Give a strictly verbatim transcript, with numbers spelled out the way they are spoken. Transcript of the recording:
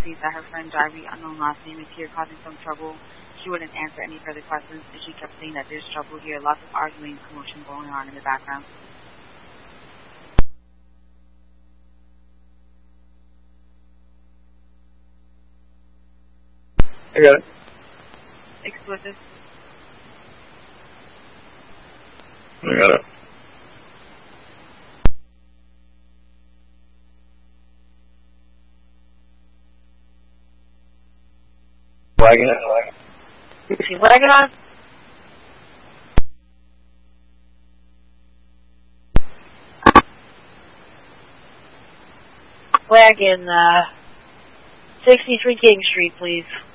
sees that her friend Darby, unknown last name, is here causing some trouble. She wouldn't answer any further questions, and she kept saying that there's trouble here, lots of arguing and commotion going on in the background. I got it. Explicit. I got it. Wagon it. Is she wagging on? Wagon, uh, sixty-three King Street, please.